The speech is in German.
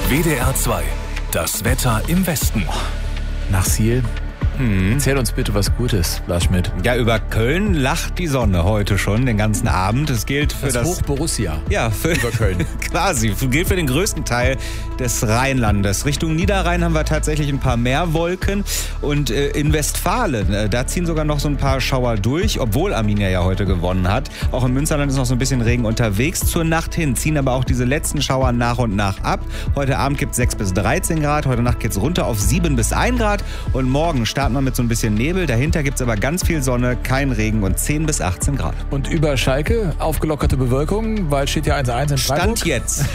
WDR 2. Das Wetter im Westen. Nach Siel. Erzähl uns bitte was Gutes, Lars Schmidt. Ja, über Köln lacht die Sonne heute schon den ganzen Abend. Es gilt für das Hoch Borussia. Ja, über Köln. Quasi. Gilt für den größten Teil des Rheinlandes. Richtung Niederrhein haben wir tatsächlich ein paar mehr Wolken. Und in Westfalen, da ziehen sogar noch so ein paar Schauer durch, obwohl Arminia ja heute gewonnen hat. Auch im Münsterland ist noch so ein bisschen Regen unterwegs. Zur Nacht hin ziehen aber auch diese letzten Schauer nach und nach ab. Heute Abend gibt es 6 bis 13 Grad. Heute Nacht geht es runter auf 7 bis 1 Grad. Und morgen starten wir mit so ein bisschen Nebel. Dahinter gibt es aber ganz viel Sonne, kein Regen und 10 bis 18 Grad. Und über Schalke aufgelockerte Bewölkung, weil steht ja 1-1 in Freiburg. Stand jetzt.